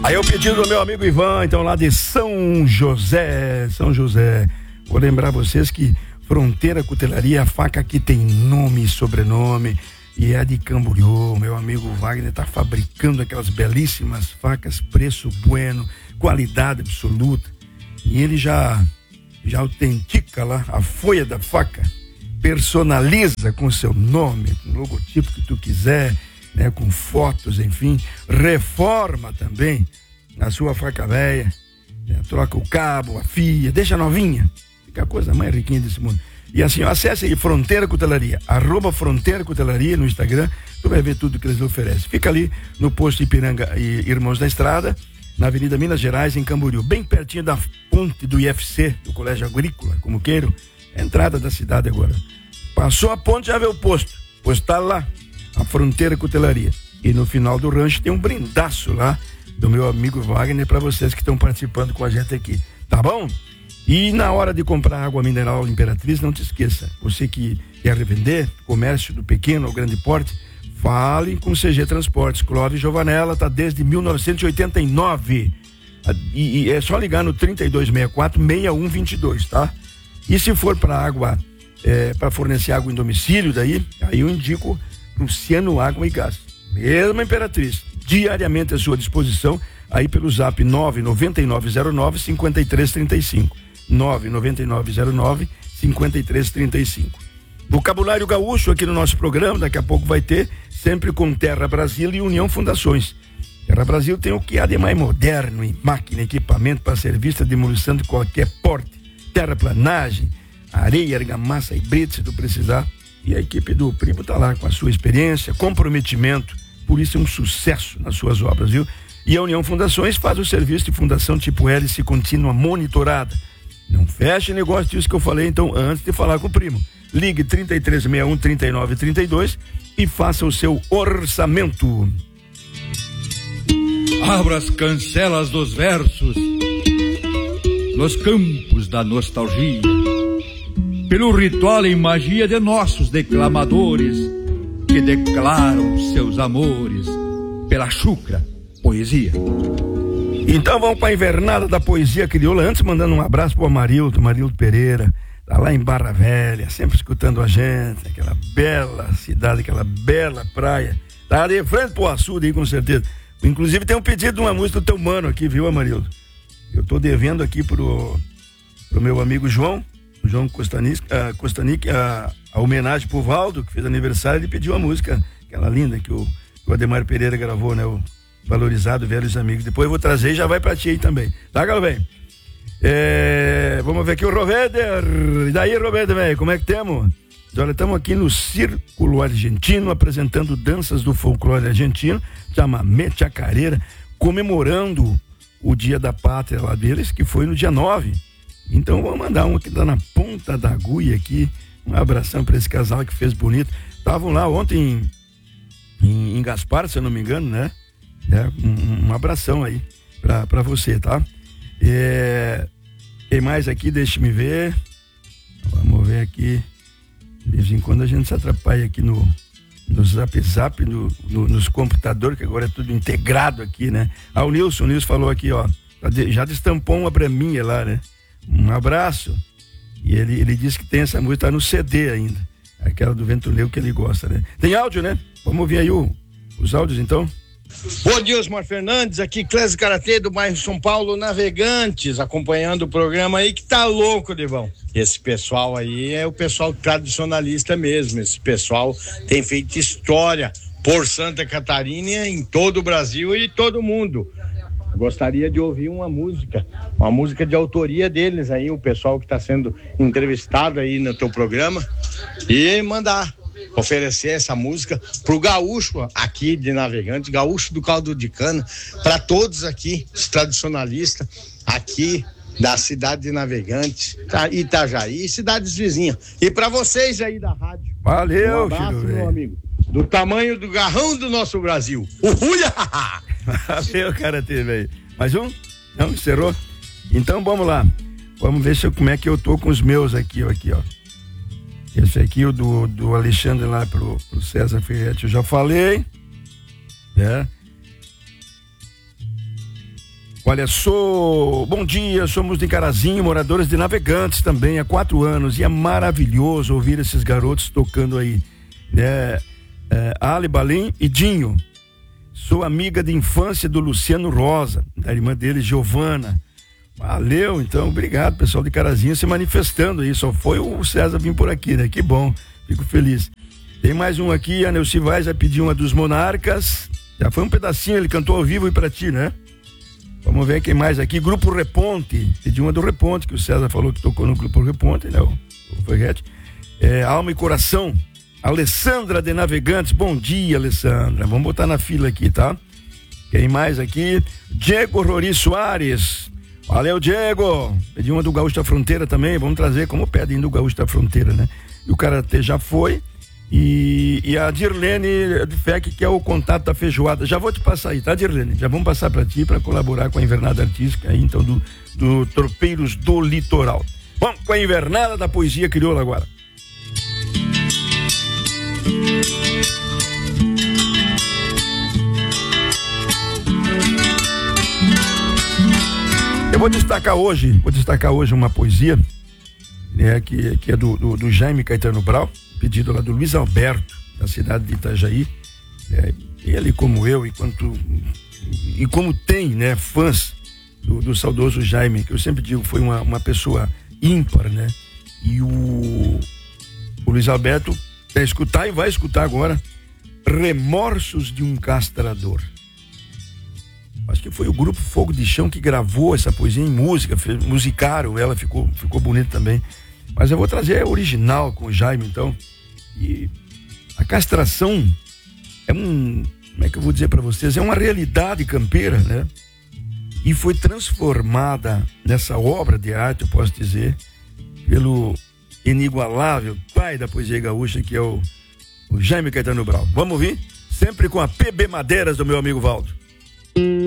Aí é o pedido do meu amigo Ivan, então lá de São José. Vou lembrar vocês que Fronteira Cutelaria, a faca que tem nome e sobrenome, e é de Camboriú. Meu amigo Wagner tá fabricando aquelas belíssimas facas, preço bueno, qualidade absoluta. E ele já autentica lá a folha da faca, personaliza com seu nome, com o logotipo que tu quiser, né, com fotos, enfim, reforma também a sua faca velha, né, troca o cabo, a fia, deixa novinha, fica a coisa mais riquinha desse mundo. E assim, acesse aí Fronteira Cutelaria, @Fronteira Cutelaria no Instagram, tu vai ver tudo que eles oferecem. Fica ali no posto Ipiranga e Irmãos da Estrada, na Avenida Minas Gerais, em Camboriú, bem pertinho da ponte do IFC, do Colégio Agrícola, como queiram, a entrada da cidade agora. Passou a ponte, já vê o posto tá lá, a Fronteira Cutelaria. E no final do rancho tem um brindaço lá do meu amigo Wagner para vocês que estão participando com a gente aqui, tá bom? E na hora de comprar água mineral Imperatriz, não te esqueça, você que quer revender, comércio do pequeno ao grande porte, fale com CG Transportes. Clóvis Giovanella tá desde 1989 e é só ligar no 3264-6122, tá? E se for para água, para fornecer água em domicílio, aí eu indico Luciano Água e Gás, mesma Imperatriz, diariamente à sua disposição, aí pelo zap 99909-5335, 99909-5335. Vocabulário gaúcho aqui no nosso programa, daqui a pouco vai ter, sempre com Terra Brasil e União Fundações. Terra Brasil tem o que há de mais moderno em máquina, equipamento para serviço de demolição de qualquer porte, terraplanagem, areia, argamassa e brita, se tu precisar. E a equipe do Primo tá lá com a sua experiência, comprometimento, por isso é um sucesso nas suas obras, viu? E a União Fundações faz o serviço de fundação tipo hélice contínua monitorada. Não feche negócio disso que eu falei, então, antes de falar com o Primo. Ligue 3361-3932 e faça o seu orçamento. Abra as cancelas dos versos nos campos da nostalgia, pelo ritual e magia de nossos declamadores que declaram seus amores pela chucra poesia. Então vamos para a invernada da poesia crioula, antes mandando um abraço pro Amarildo Pereira, tá lá em Barra Velha, sempre escutando a gente, aquela bela cidade, aquela bela praia, tá de frente pro açude aí com certeza. Inclusive tem um pedido de uma música do teu mano aqui, viu, Amarildo? Eu tô devendo aqui pro meu amigo João Costanic, a homenagem pro Valdo, que fez aniversário. Ele pediu uma música, aquela linda que o Ademar Pereira gravou, né? O Valorizado Velhos Amigos. Depois eu vou trazer e já vai pra ti aí também. Tá, galo bem? Vamos ver aqui o Roveder. E daí, Roveder, velho, como é que temos? Olha, estamos aqui no Círculo Argentino, apresentando danças do folclore argentino, chamamé, chacareira, comemorando o Dia da Pátria lá deles, que foi no dia 9. Então vou mandar um aqui, tá na ponta da agulha aqui, um abração para esse casal que fez bonito. Estavam lá ontem em Gaspar, se eu não me engano, né? Um abração aí para você, tá? Tem mais aqui, deixa-me ver. Vamos ver aqui. De vez em quando a gente se atrapalha aqui no zap, nos computadores, que agora é tudo integrado aqui, né? O Nilson falou aqui, ó, já destampou uma pra mim lá, né? Um abraço. E ele disse que tem essa música, tá no CD ainda, aquela do Vento Negro que ele gosta, né? Tem áudio, né? Vamos ouvir aí os áudios, então. Bom dia, Osmar Fernandes, aqui Clésio Karatê do bairro São Paulo Navegantes, acompanhando o programa aí que tá louco, Devão. Esse pessoal aí é o pessoal tradicionalista mesmo, esse pessoal tem feito história por Santa Catarina, em todo o Brasil e todo o mundo. Gostaria de ouvir uma música de autoria deles aí, o pessoal que está sendo entrevistado aí no teu programa, e oferecer essa música pro gaúcho aqui de Navegantes, gaúcho do caldo de cana, para todos aqui, os tradicionalistas aqui da cidade de Navegantes, Itajaí e cidades vizinhas. E para vocês aí da rádio. Valeu, um abraço, meu amigo. Do tamanho do garrão do nosso Brasil. Uhuia! Valeu, Karatê, velho. Mais um? Não, encerrou? Então vamos lá. Vamos ver como é que eu tô com os meus aqui, ó. Esse aqui, o do Alexandre lá pro César Ferretti, eu já falei. Olha, bom dia, somos de Carazinho, moradores de Navegantes também, há 4 anos, e é maravilhoso ouvir esses garotos tocando aí, né? Ali Balim e Dinho. Sou amiga de infância do Luciano Rosa, da irmã dele, Giovana. Valeu, então, obrigado, pessoal de Carazinho se manifestando aí, só foi o César vir por aqui, né? Que bom, fico feliz. Tem mais um aqui, a Neuci Vaz vai pedir uma dos Monarcas, já foi um pedacinho, ele cantou ao vivo e pra ti, né? Vamos ver quem mais aqui, Grupo Reponte, pediu uma do Reponte, que o César falou que tocou no Grupo Reponte, né? O Ferretti. Alma e Coração, Alessandra de Navegantes, bom dia, Alessandra, vamos botar na fila aqui, tá? Quem mais aqui? Diego Rori Soares, valeu, Diego, pediu uma do Gaúcho da Fronteira também, vamos trazer como pedem do Gaúcho da Fronteira, né? E o Karatê já foi. E a Dirlene do FEC, que é o contato da feijoada, já vou te passar aí, tá, Dirlene? Já vamos passar para ti para colaborar com a invernada artística aí, então, do Tropeiros do Litoral. Vamos com a invernada da poesia crioula agora. Eu vou destacar hoje uma poesia, né, que é do Jaime Caetano Brau, pedido lá do Luiz Alberto, da cidade de Itajaí. Ele, como eu, e como tem, né, fãs do saudoso Jaime, que eu sempre digo foi uma pessoa ímpar, né? E o Luiz Alberto vai escutar e vai escutar agora Remorsos de um Castrador. Acho que foi o grupo Fogo de Chão que gravou essa poesia em música, musicaram ela, ficou bonito também. Mas eu vou trazer a original com o Jaime, então. E a castração é como é que eu vou dizer para vocês? É uma realidade campeira, né? E foi transformada nessa obra de arte, eu posso dizer, pelo inigualável pai da poesia gaúcha, que é o Jaime Caetano Brau. Vamos ouvir? Sempre com a PB Madeiras do meu amigo Valdo.